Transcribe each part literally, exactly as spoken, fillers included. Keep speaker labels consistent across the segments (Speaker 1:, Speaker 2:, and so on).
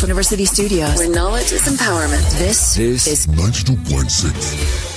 Speaker 1: University Studios, where knowledge is empowerment. This, this is
Speaker 2: ninety-two point six.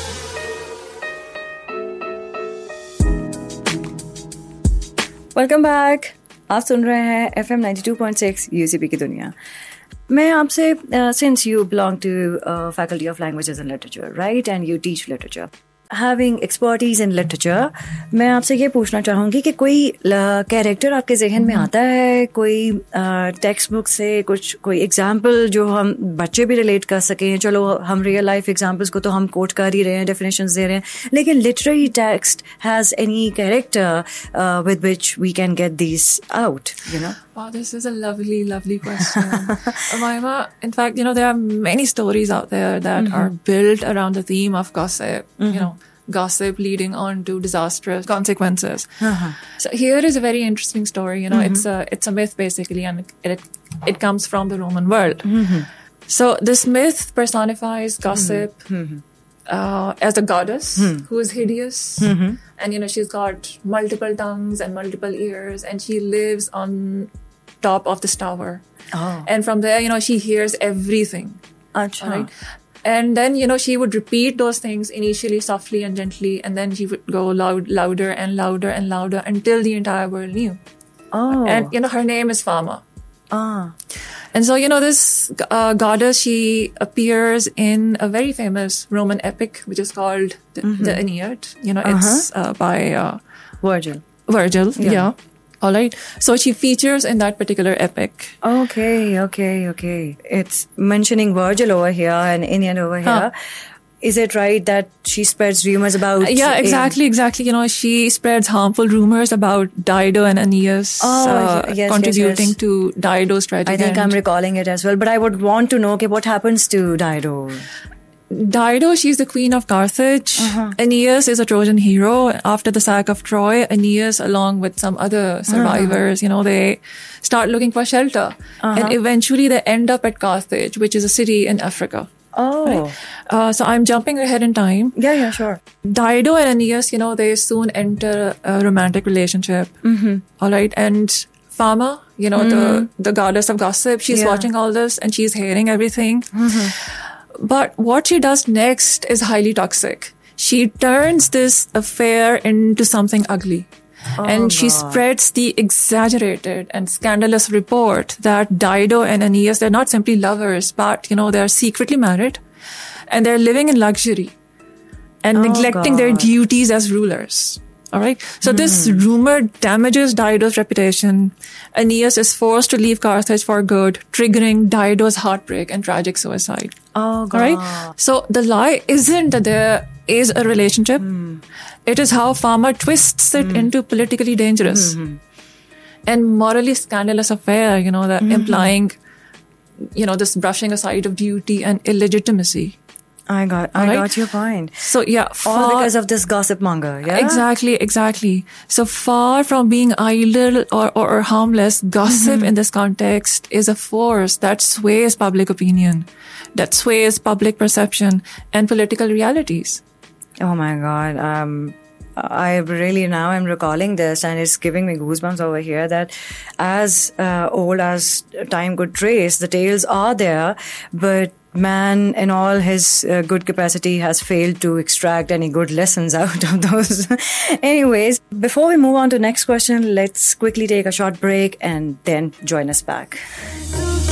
Speaker 3: Welcome back. आप सुन रहे हैं F M ninety two point six UCP की दुनिया. मैं आपसे, since you belong to faculty of languages and literature, right, and you teach literature, having expertise in literature, मैं आपसे ये पूछना चाहूँगी कि कोई कैरेक्टर आपके जहन में आता है, कोई टेक्स्ट बुक से कुछ, कोई एग्जाम्पल जो हम बच्चे भी रिलेट कर सकें? चलो, हम रियल लाइफ एग्जाम्पल्स को तो हम कोट कर ही रहे हैं, डेफिनेशंस दे रहे हैं, लेकिन literary text has any character with which we can get this out, you know?
Speaker 4: Wow, this is a lovely, lovely question. Umayma, in fact, you know, there are many stories out there that mm-hmm. are built around the theme of gossip, mm-hmm. you know, gossip leading on to disastrous consequences. Uh-huh. So here is a very interesting story, you know, mm-hmm. it's a it's a myth basically, and it it comes from the Roman world. Mm-hmm. So this myth personifies gossip mm-hmm. uh, as a goddess mm-hmm. who is hideous. Mm-hmm. And, you know, she's got multiple tongues and multiple ears, and she lives on top of this tower. Oh. And from there, you know, she hears everything.
Speaker 3: Achha.
Speaker 4: Right? And then, you know, she would repeat those things initially softly and gently, and then she would go loud, louder and louder and louder until the entire world knew.
Speaker 3: Oh.
Speaker 4: And, you know, her name is Fama.
Speaker 3: Ah.
Speaker 4: And so, you know, this uh, goddess, she appears in a very famous Roman epic, which is called the, mm-hmm. the Aeneid. You know, uh-huh. it's uh, by uh,
Speaker 3: Virgil.
Speaker 4: Virgil, yeah. yeah. All right. So she features in that particular epic.
Speaker 3: Okay, okay, okay. It's mentioning Virgil over here and Aeneid over here. Huh. Is it right that she spreads rumors about...
Speaker 4: Uh, yeah, exactly, exactly. You know, she spreads harmful rumors about Dido and Aeneas
Speaker 3: oh,
Speaker 4: uh,
Speaker 3: yes,
Speaker 4: contributing
Speaker 3: yes, yes.
Speaker 4: to Dido's tragedy.
Speaker 3: I think I'm recalling it as well. But I would want to know, okay, what happens to Dido?
Speaker 4: Dido, she's the queen of Carthage. Uh-huh. Aeneas is a Trojan hero. After the sack of Troy, Aeneas, along with some other survivors, uh-huh. you know, they start looking for shelter. Uh-huh. And eventually they end up at Carthage, which is a city in Africa.
Speaker 3: Oh.
Speaker 4: Right? Uh, so I'm jumping ahead in time.
Speaker 3: Yeah, yeah, sure.
Speaker 4: Dido and Aeneas, you know, they soon enter a romantic relationship. Mm-hmm. All right. And Fama, you know, mm-hmm. the, the goddess of gossip, she's yeah. watching all this and she's hearing everything. Mm-hmm. But what she does next is highly toxic. She turns this affair into something ugly. Oh, and she God. spreads the exaggerated and scandalous report that Dido and Aeneas, they're not simply lovers, but, you know, they're secretly married and they're living in luxury and oh, neglecting God. their duties as rulers. All right. So mm. this rumor damages Dido's reputation. Aeneas is forced to leave Carthage for good, triggering Dido's heartbreak and tragic suicide.
Speaker 3: Oh, God.
Speaker 4: All right. So the lie isn't that there is a relationship. Mm. It is how Fama twists it mm. into politically dangerous mm-hmm. and morally scandalous affair, you know, that mm-hmm. implying, you know, this brushing aside of duty and illegitimacy.
Speaker 3: I got, I
Speaker 4: right?
Speaker 3: got your point.
Speaker 4: So yeah,
Speaker 3: far, all because of this gossip monger. Yeah,
Speaker 4: exactly, exactly. So far from being idle or, or, or harmless, gossip mm-hmm. in this context is a force that sways public opinion, that sways public perception and political realities.
Speaker 3: Oh my God. Um, I really now I'm recalling this and it's giving me goosebumps over here that as uh, old as time could trace, the tales are there, but man in all his uh, good capacity has failed to extract any good lessons out of those. Anyways, before we move on to the next question, let's quickly take a short break and then join us back.